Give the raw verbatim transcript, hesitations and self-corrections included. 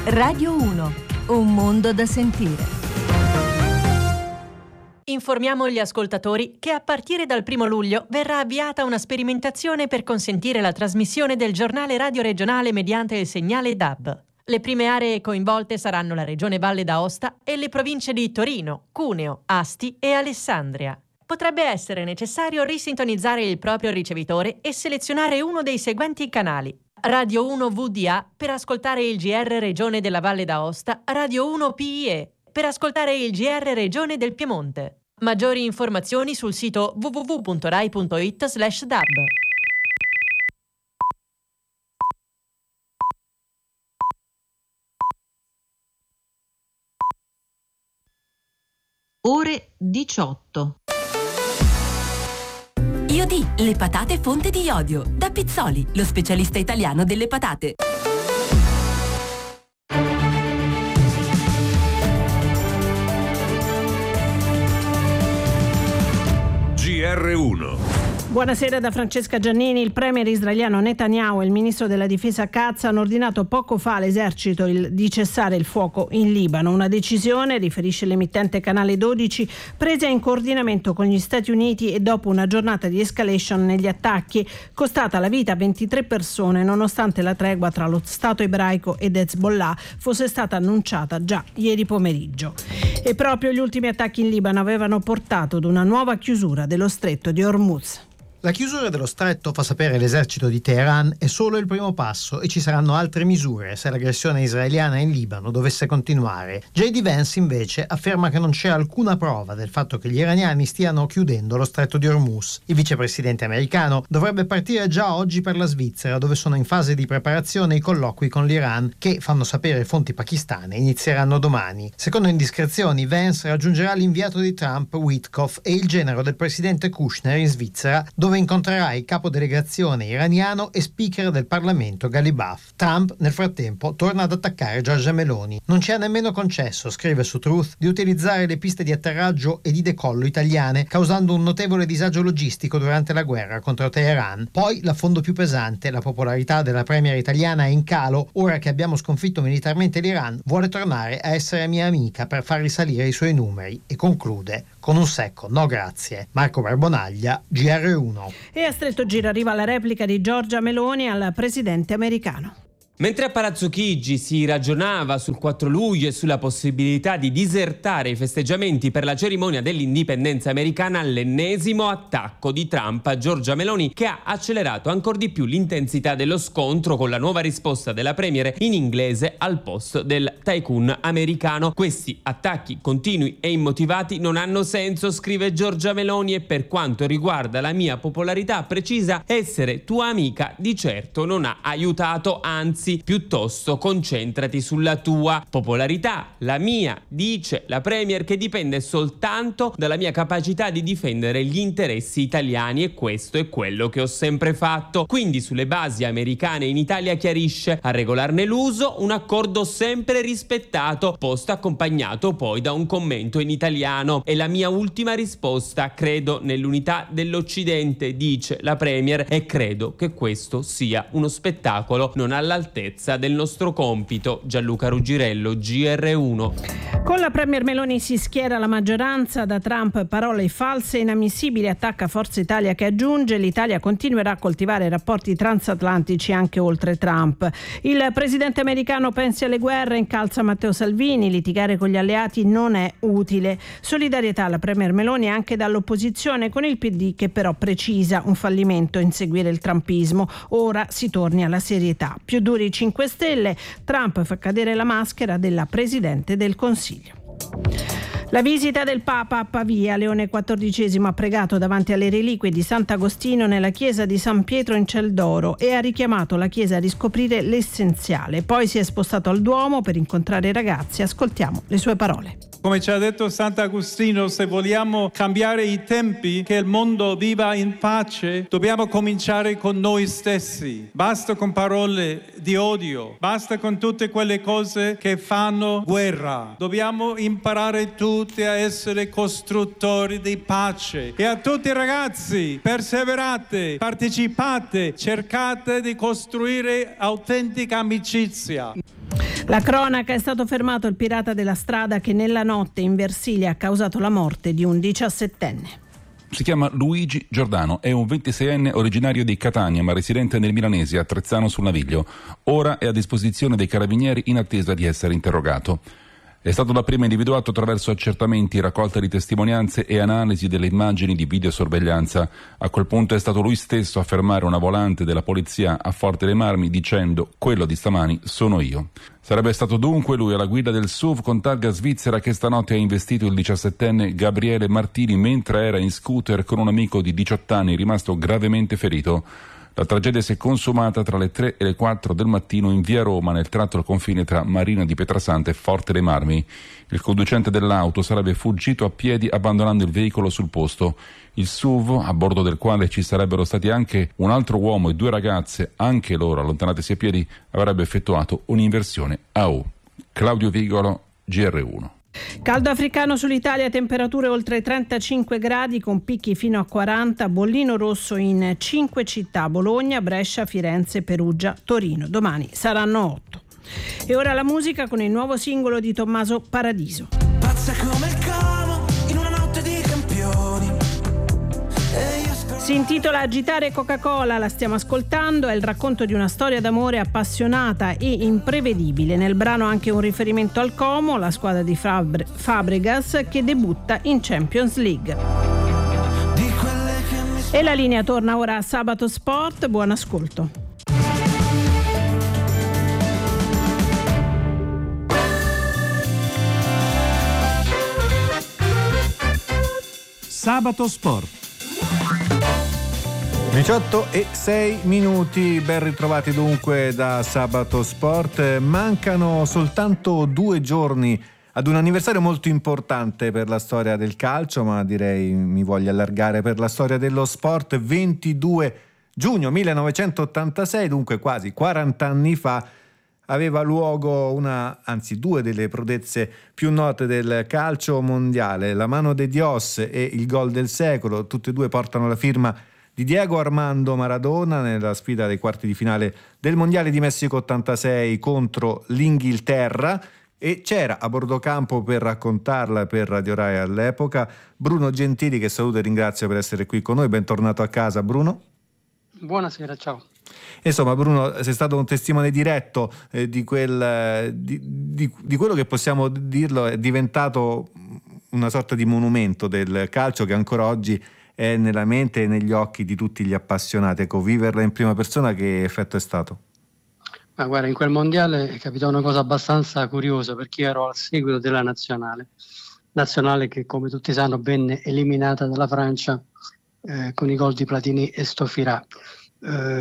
Radio uno, un mondo da sentire. Informiamo gli ascoltatori che a partire dal primo luglio verrà avviata una sperimentazione per consentire la trasmissione del giornale radio regionale mediante il segnale D A B. Le prime aree coinvolte saranno la Regione Valle d'Aosta e le province di Torino, Cuneo, Asti e Alessandria. Potrebbe essere necessario risintonizzare il proprio ricevitore e selezionare uno dei seguenti canali: Radio uno V D A per ascoltare il G R Regione della Valle d'Aosta, Radio uno P I E per ascoltare il G R Regione del Piemonte. Maggiori informazioni sul sito w w w punto rai punto it slash d a b. Ore diciotto. Iodi, le patate fonte di iodio. Da Pizzoli, lo specialista italiano delle patate. G R uno. Buonasera da Francesca Giannini. Il premier israeliano Netanyahu e il ministro della difesa Katz hanno ordinato poco fa all'esercito il, di cessare il fuoco in Libano. Una decisione, riferisce l'emittente Canale dodici, presa in coordinamento con gli Stati Uniti e dopo una giornata di escalation negli attacchi, costata la vita a ventitré persone, nonostante la tregua tra lo Stato ebraico ed Hezbollah fosse stata annunciata già ieri pomeriggio. E proprio gli ultimi attacchi in Libano avevano portato ad una nuova chiusura dello stretto di Hormuz. La chiusura dello stretto, fa sapere l'esercito di Teheran, è solo il primo passo e ci saranno altre misure se l'aggressione israeliana in Libano dovesse continuare. J D Vance invece afferma che non c'è alcuna prova del fatto che gli iraniani stiano chiudendo lo stretto di Hormuz. Il vicepresidente americano dovrebbe partire già oggi per la Svizzera, dove sono in fase di preparazione i colloqui con l'Iran che, fanno sapere fonti pakistane, inizieranno domani. Secondo indiscrezioni, Vance raggiungerà l'inviato di Trump, Witkoff, e il genero del presidente Kushner in Svizzera, dove incontrerà il capodelegazione iraniano e speaker del Parlamento Ghalibaf. Trump, nel frattempo, torna ad attaccare Giorgia Meloni. Non ci ha nemmeno concesso, scrive su Truth, di utilizzare le piste di atterraggio e di decollo italiane, causando un notevole disagio logistico durante la guerra contro Teheran. Poi, l'affondo più pesante, la popolarità della premier italiana è in calo. Ora che abbiamo sconfitto militarmente l'Iran, vuole tornare a essere mia amica per far risalire i suoi numeri. E conclude con un secco no grazie. Marco Barbonaglia, G R uno. E a stretto giro arriva la replica di Giorgia Meloni al presidente americano. Mentre a Palazzo Chigi si ragionava sul quattro luglio e sulla possibilità di disertare i festeggiamenti per la cerimonia dell'indipendenza americana, l'ennesimo attacco di Trump a Giorgia Meloni, che ha accelerato ancora di più l'intensità dello scontro con la nuova risposta della premier in inglese al post del tycoon americano. Questi attacchi continui e immotivati non hanno senso, scrive Giorgia Meloni, e per quanto riguarda la mia popolarità, precisa, essere tua amica di certo non ha aiutato, anzi piuttosto concentrati sulla tua popolarità. La mia, dice la premier, che dipende soltanto dalla mia capacità di difendere gli interessi italiani, e questo è quello che ho sempre fatto. Quindi sulle basi americane in Italia, chiarisce, a regolarne l'uso un accordo sempre rispettato, post accompagnato poi da un commento in italiano. E la mia ultima risposta: credo nell'unità dell'Occidente, dice la premier, e credo che questo sia uno spettacolo non all'altezza del nostro compito. Gianluca Ruggirello, G R uno. Con la premier Meloni si schiera la maggioranza, da Trump parole false e inammissibili attacca Forza Italia, che aggiunge: l'Italia continuerà a coltivare rapporti transatlantici anche oltre Trump. Il presidente americano pensi alle guerre, incalza Matteo Salvini, litigare con gli alleati non è utile. Solidarietà alla premier Meloni anche dall'opposizione, con il P D che però precisa un fallimento inseguire il trumpismo. Ora si torni alla serietà. Più duri i cinque Stelle, Trump fa cadere la maschera della Presidente del Consiglio. La visita del Papa a Pavia. Leone quattordicesimo ha pregato davanti alle reliquie di Sant'Agostino nella chiesa di San Pietro in Ciel d'Oro e ha richiamato la chiesa a riscoprire l'essenziale. Poi si è spostato al Duomo per incontrare i ragazzi. Ascoltiamo le sue parole. Come ci ha detto Sant'Agostino, se vogliamo cambiare i tempi, che il mondo viva in pace, dobbiamo cominciare con noi stessi. Basta con parole di odio, basta con tutte quelle cose che fanno guerra. Dobbiamo imparare tutti a essere costruttori di pace. E a tutti i ragazzi, perseverate, partecipate, cercate di costruire autentica amicizia. La cronaca: è stato fermato il pirata della strada che nella notte in Versilia ha causato la morte di un diciassettenne. Si chiama Luigi Giordano, è un ventiseienne originario di Catania ma residente nel milanese a Trezzano sul Naviglio. Ora è a disposizione dei carabinieri in attesa di essere interrogato. È stato dapprima individuato attraverso accertamenti, raccolta di testimonianze e analisi delle immagini di videosorveglianza. A quel punto è stato lui stesso a fermare una volante della polizia a Forte dei Marmi dicendo: quello di stamani sono io. Sarebbe stato dunque lui alla guida del S U V con targa svizzera che stanotte ha investito il diciassettenne Gabriele Martini mentre era in scooter con un amico di diciotto anni rimasto gravemente ferito. La tragedia si è consumata tra le tre e le quattro del mattino in via Roma, nel tratto al confine tra Marina di Pietrasanta e Forte dei Marmi. Il conducente dell'auto sarebbe fuggito a piedi abbandonando il veicolo sul posto. Il S U V, a bordo del quale ci sarebbero stati anche un altro uomo e due ragazze, anche loro allontanatesi a piedi, avrebbe effettuato un'inversione a U. Claudio Vigolo, G R uno. Caldo africano sull'Italia, temperature oltre trentacinque gradi con picchi fino a quaranta, bollino rosso in cinque città: Bologna, Brescia, Firenze, Perugia, Torino. Domani saranno otto. E ora la musica con il nuovo singolo di Tommaso Paradiso. Pazza come il Como in una notte di campioni. Si intitola Agitare Coca-Cola, la stiamo ascoltando, è il racconto di una storia d'amore appassionata e imprevedibile. Nel brano anche un riferimento al Como, la squadra di Fabre- Fabregas che debutta in Champions League. E la linea torna ora a Sabato Sport, buon ascolto. Sabato Sport. diciotto e sei minuti, ben ritrovati dunque da Sabato Sport. Mancano soltanto due giorni ad un anniversario molto importante per la storia del calcio, ma direi mi voglio allargare per la storia dello sport. ventidue giugno millenovecentottantasei, dunque quasi quaranta anni fa, aveva luogo una, anzi due delle prodezze più note del calcio mondiale, la Mano de Dios e il gol del secolo. Tutte e due portano la firma di Diego Armando Maradona nella sfida dei quarti di finale del Mondiale di Messico ottantasei contro l'Inghilterra, e c'era a bordo campo per raccontarla per Radio Rai all'epoca Bruno Gentili, che saluto e ringrazio per essere qui con noi. Bentornato a casa, Bruno. Buonasera, ciao. Insomma, Bruno, sei stato un testimone diretto eh, di, quel, di, di, di quello che possiamo dirlo è diventato una sorta di monumento del calcio che ancora oggi è nella mente e negli occhi di tutti gli appassionati. Ecco, viverla in prima persona, che effetto è stato? Ma guarda, in quel mondiale capitò una cosa abbastanza curiosa, perché io ero al seguito della nazionale, nazionale che, come tutti sanno, venne eliminata dalla Francia eh, con i gol di Platini e Stofirà. Eh,